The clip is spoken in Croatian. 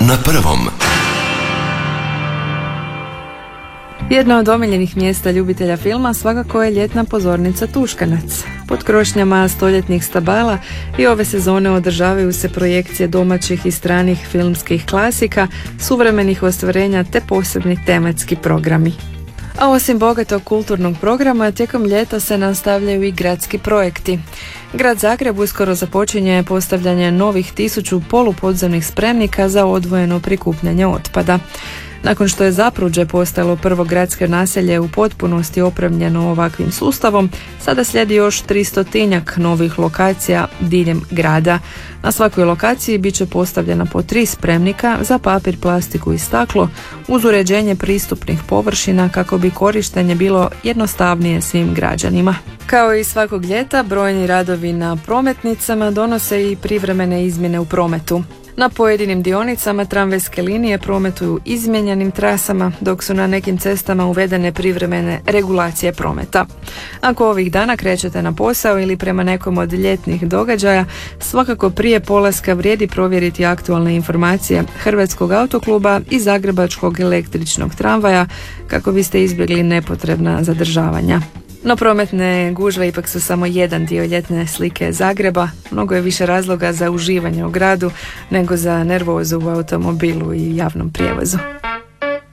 na prvom. Jedno od omiljenih mjesta ljubitelja filma svakako je ljetna pozornica Tuškanac. Pod krošnjama stoljetnih stabala i ove sezone održavaju se projekcije domaćih i stranih filmskih klasika, suvremenih ostvarenja te posebni tematski programi. A osim bogatog kulturnog programa, tijekom ljeta se nastavljaju i gradski projekti. Grad Zagreb uskoro započinje postavljanje novih 1000 polupodzemnih spremnika za odvojeno prikupljanje otpada. Nakon što je Zapruđe postalo prvo gradsko naselje u potpunosti opremljeno ovakvim sustavom, sada slijedi još 300-tinjak novih lokacija diljem grada. Na svakoj lokaciji bit će postavljena po 3 spremnika za papir, plastiku i staklo uz uređenje pristupnih površina kako bi korištenje bilo jednostavnije svim građanima. Kao i svakog ljeta, brojni radovi na prometnicama donose i privremene izmjene u prometu. Na pojedinim dionicama tramvajske linije prometuju izmijenjenim trasama, dok su na nekim cestama uvedene privremene regulacije prometa. Ako ovih dana krećete na posao ili prema nekom od ljetnih događaja, svakako prije polaska vrijedi provjeriti aktualne informacije Hrvatskog autokluba i Zagrebačkog električnog tramvaja kako biste izbjegli nepotrebna zadržavanja. No prometne gužve ipak su samo jedan dio ljetne slike Zagreba. Mnogo je više razloga za uživanje u gradu nego za nervozu u automobilu i javnom prijevozu.